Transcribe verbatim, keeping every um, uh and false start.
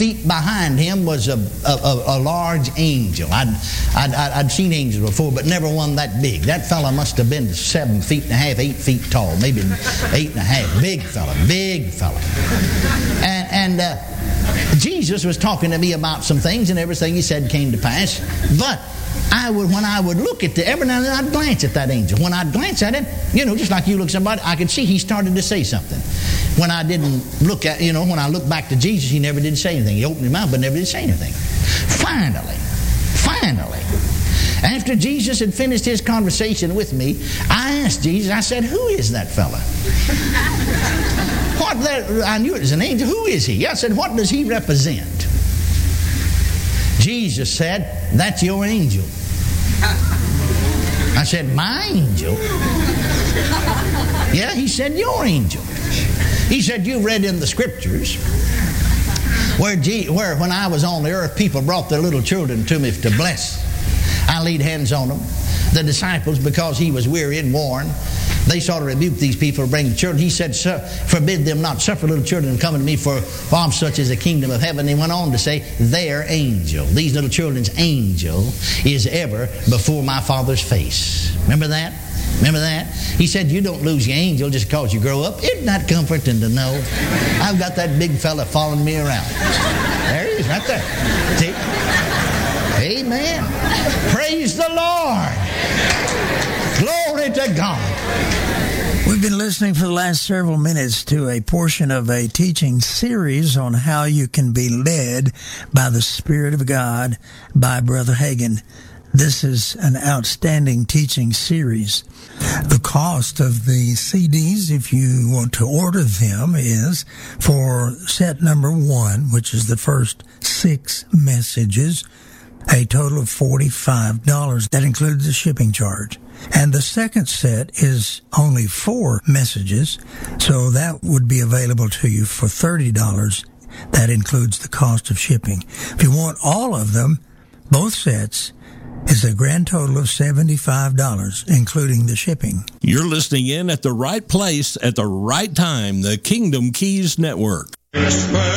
feet behind him was a, a, a, a large angel. I'd, I'd, I'd seen angels before, but never one that big. That fella must have been seven feet and a half, eight feet tall, maybe eight and a half. Big fella, big fella. And, and uh, Jesus was talking to me about some things, and everything he said came to pass. But I would, when I would look at the, every now and then I'd glance at that angel. When I'd glance at it, you know, just like you look at somebody, I could see he started to say something. When I didn't look at, you know, when I looked back to Jesus, he never did say anything. He opened his mouth, but never did say anything. Finally, finally, after Jesus had finished his conversation with me, I asked Jesus, I said, who is that fella? What that, I knew it was an angel. Who is he? I said, what does he represent? Jesus said, that's your angel. I said, my angel? Yeah, he said, your angel. He said, you read in the scriptures where, G- where when I was on the earth, people brought their little children to me to bless. I laid hands on them. The disciples, because he was weary and worn, they sort of rebuked these people bringing children. He said, forbid them not, suffer little children to come unto me, for of such is the kingdom of heaven. He went on to say, their angel, these little children's angel, is ever before my Father's face. Remember that? Remember that? He said, you don't lose your angel just because you grow up. Isn't that comforting to know? I've got that big fella following me around. There he is, right there. See? Amen. Praise the Lord. Glory to God. We've been listening for the last several minutes to a portion of a teaching series on how you can be led by the Spirit of God by Brother Hagin. This is an outstanding teaching series. The cost of the C Ds, if you want to order them, is for set number one, which is the first six messages, a total of forty-five dollars. That includes the shipping charge. And the second set is only four messages, so that would be available to you for thirty dollars. That includes the cost of shipping. If you want all of them, both sets, is a grand total of seventy-five dollars, including the shipping. You're listening in at the right place at the right time, the Kingdom Keys Network.